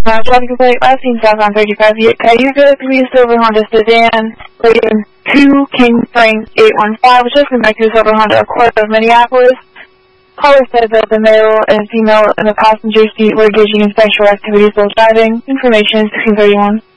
Traffic complaint, last seen southbound 35 Cayuga, 3 silver Honda sedan, rating 2 King Frank 815, which has been back to the silver Honda Accord of Minneapolis. Caller said that the male and female in the passenger seat were engaging in sexual activities while driving. Information is 1631.